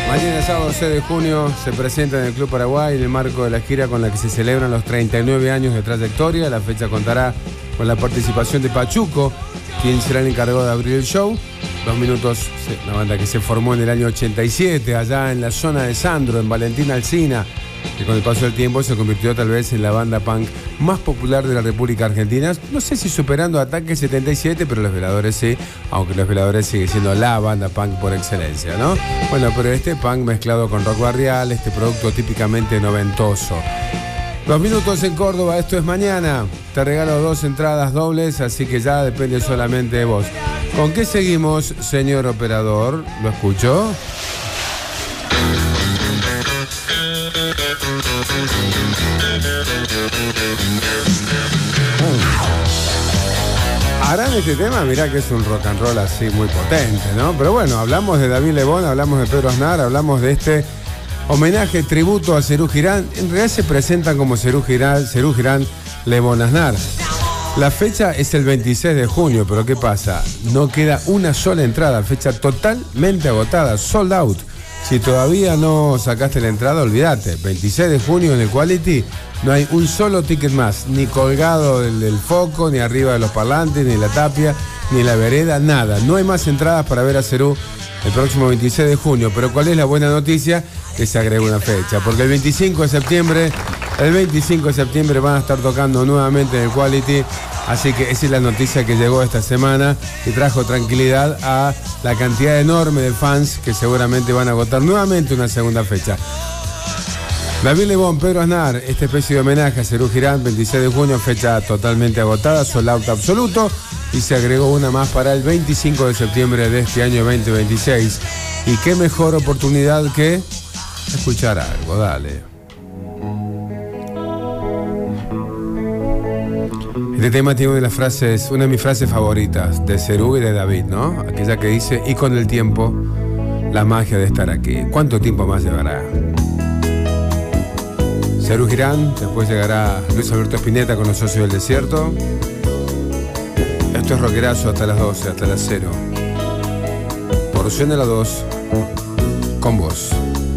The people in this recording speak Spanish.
Mañana sábado 6 de junio se presenta en el Club Paraguay en el marco de la gira con la que se celebran los 39 años de trayectoria. La fecha contará con la participación de Pachuco, quien será el encargado de abrir el show. 2 Minutos, una banda que se formó en el año 87, allá en la zona de Sandro, en Valentín Alsina, que con el paso del tiempo se convirtió tal vez en la banda punk más popular de la República Argentina. No sé si superando a Ataque 77, pero Los Veladores sí, aunque Los Veladores sigue siendo la banda punk por excelencia, ¿no? Bueno, pero este punk mezclado con rock barrial, este producto típicamente noventoso. 2 Minutos en Córdoba, esto es mañana. Te regalo 2 entradas dobles, así que ya depende solamente de vos. ¿Con qué seguimos, señor operador? ¿Lo escucho? Harán este tema, mirá que es un rock and roll así muy potente, ¿no? Pero bueno, hablamos de David Lebón, hablamos de Pedro Aznar, hablamos de este homenaje, tributo a Serú Girán. En realidad se presentan como Serú Girán, Lebón Aznar. La fecha es el 26 de junio, pero ¿qué pasa? No queda una sola entrada, fecha totalmente agotada, sold out. Si todavía no sacaste la entrada, olvídate. 26 de junio en el Quality no hay un solo ticket más, ni colgado del foco, ni arriba de los parlantes, ni en la tapia, ni en la vereda, nada. No hay más entradas para ver a Serú el próximo 26 de junio. Pero ¿cuál es la buena noticia? Que se agregó una fecha, porque el 25 de septiembre van a estar tocando nuevamente en el Quality. Así que esa es la noticia que llegó esta semana y trajo tranquilidad a la cantidad enorme de fans que seguramente van a agotar nuevamente una segunda fecha. David Lebón, Pedro Aznar, esta especie de homenaje a Serú Girán, 26 de junio, fecha totalmente agotada, sold out absoluto, y se agregó una más para el 25 de septiembre de este año 2026. Y qué mejor oportunidad que escuchar algo, dale. Este tema tiene una de mis frases favoritas de Serú y de David, ¿no? Aquella que dice, y con el tiempo, la magia de estar aquí. ¿Cuánto tiempo más llevará? Serú Girán, después llegará Luis Alberto Spinetta con Los Socios del Desierto. Esto es rockerazo hasta las 12, hasta las 0. Porción de la 2, con vos.